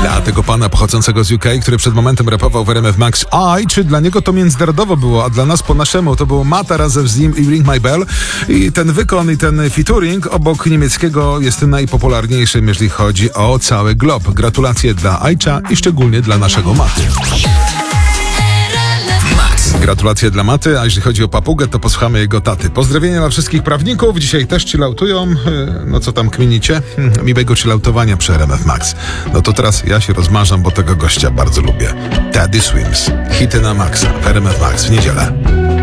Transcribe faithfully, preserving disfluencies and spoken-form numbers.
Mata, tego pana pochodzącego z U K, który przed momentem rapował w R M F Max I, czy dla niego to międzynarodowo było, a dla nas po naszemu to było Mata razem z nim i Ring My Bell. I ten wykon i ten featuring obok niemieckiego jest najpopularniejszym, jeżeli chodzi o cały glob. Gratulacje dla Ajcza i szczególnie dla naszego Maty. Gratulacje dla Maty, a jeśli chodzi o papugę, to posłuchamy jego taty. Pozdrowienia dla wszystkich prawników, dzisiaj też chillautują. No co tam kminicie? Miłego chillautowania przy R M F Max. No to teraz ja się rozmarzam, bo tego gościa bardzo lubię. Teddy Swims, hity na Maxa w R M F Max w niedzielę.